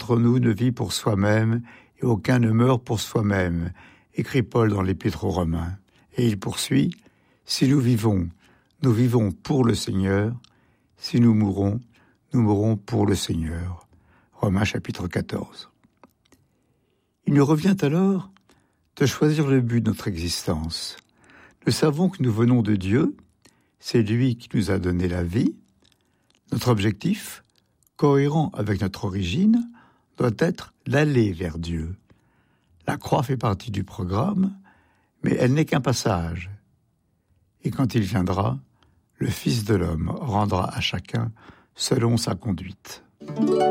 d'entre nous ne vit pour soi-même et aucun ne meurt pour soi-même, écrit Paul dans l'Épître aux Romains. Et il poursuit, si nous vivons pour le Seigneur, si nous mourons pour le Seigneur. Romains chapitre 14. Il nous revient alors de choisir le but de notre existence. Nous savons que nous venons de Dieu, c'est lui qui nous a donné la vie. Notre objectif, cohérent avec notre origine, doit être d'aller vers Dieu. La croix fait partie du programme, mais elle n'est qu'un passage. Et quand il viendra, le Fils de l'homme rendra à chacun selon sa conduite.